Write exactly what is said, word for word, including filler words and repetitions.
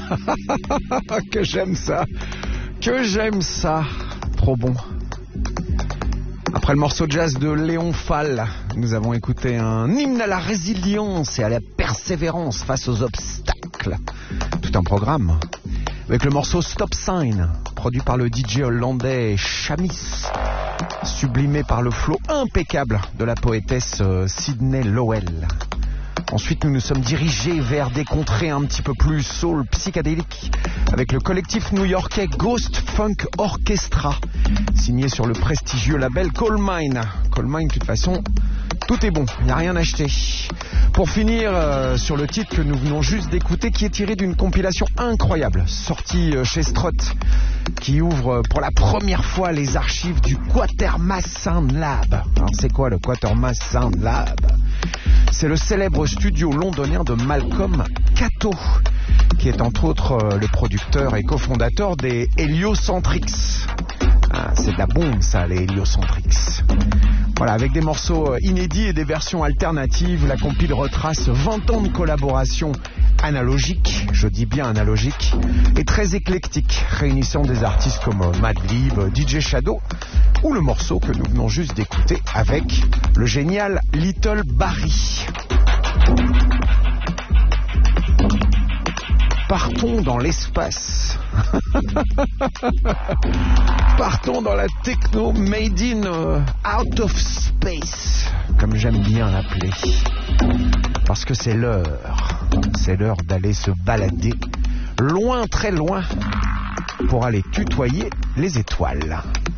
Que j'aime ça. Que j'aime ça. Trop bon. Après le morceau jazz de Léon Fall, nous avons écouté un hymne à la résilience et à la persévérance face aux obstacles. Tout un programme. Avec le morceau Stop Sign, produit par le D J hollandais Chamis, sublimé par le flow impeccable de la poétesse Sydney Lowell. Ensuite, nous nous sommes dirigés vers des contrées un petit peu plus soul psychédéliques avec le collectif new-yorkais Ghost Funk Orchestra, signé sur le prestigieux label Coal Mine. Coal Mine, de toute façon, tout est bon, il n'y a rien à acheter. Pour finir, euh, sur le titre que nous venons juste d'écouter, qui est tiré d'une compilation incroyable, sortie euh, chez Strut, qui ouvre euh, pour la première fois les archives du Quatermass Sound Lab. Alors c'est quoi le Quatermass Sound Lab ? C'est le célèbre studio londonien de Malcolm Cato, qui est entre autres euh, le producteur et cofondateur des Heliocentrics. Ah, c'est de la bombe ça, les Heliocentrics. Voilà, avec des morceaux inédits et des versions alternatives, la compile retrace vingt ans de collaboration analogique, je dis bien analogique, et très éclectique, réunissant des artistes comme Madlib, D J Shadow, ou le morceau que nous venons juste d'écouter avec le génial Little Barry. Partons dans l'espace. Partons dans la techno made in uh, out of space, comme j'aime bien l'appeler. Parce que c'est l'heure. C'est l'heure d'aller se balader loin, très loin, pour aller tutoyer les étoiles.